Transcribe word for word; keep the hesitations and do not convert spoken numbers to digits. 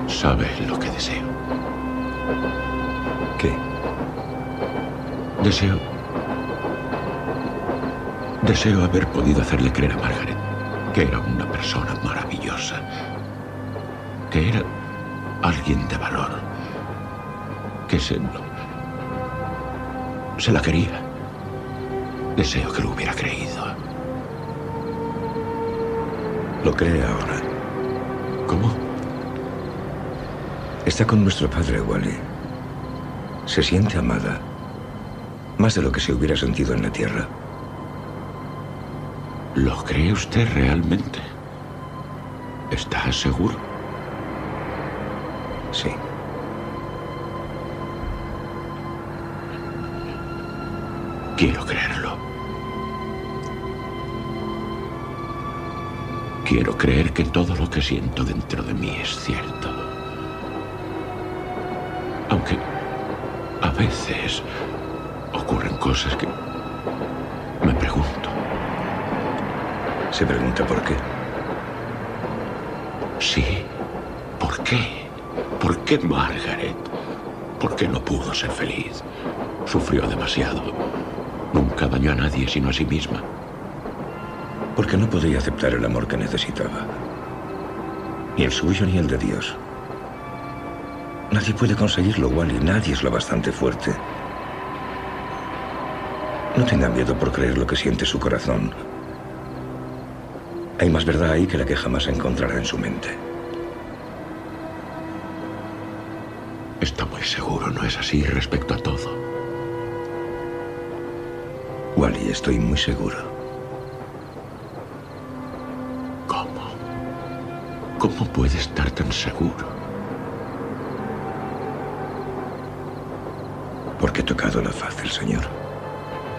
¿Sabe lo que deseo? ¿Qué? Deseo... Deseo haber podido hacerle creer a Margaret que era una persona maravillosa, que era alguien de valor, que se... se la quería. Deseo que lo hubiera creído. Lo cree ahora. ¿Cómo? Está con nuestro padre, Wally. Se siente amada. Más de lo que se hubiera sentido en la Tierra. ¿Lo cree usted realmente? ¿Está seguro? Sí. Quiero creerlo. Quiero creer que todo lo que siento dentro de mí es cierto. Aunque a veces ocurren cosas que me pregunto. ¿Se pregunta por qué? Sí. ¿Por qué? ¿Por qué Margaret? ¿Por qué no pudo ser feliz? Sufrió demasiado. Nunca dañó a nadie sino a sí misma. Porque no podía aceptar el amor que necesitaba. Ni el suyo ni el de Dios. Nadie puede conseguirlo, Wally. Nadie es lo bastante fuerte. No tenga miedo por creer lo que siente su corazón. Hay más verdad ahí que la que jamás encontrará en su mente. Está muy seguro, ¿no es así respecto a todo? Wally, estoy muy seguro. ¿Cómo? ¿Cómo puede estar tan seguro? Porque he tocado la faz del Señor.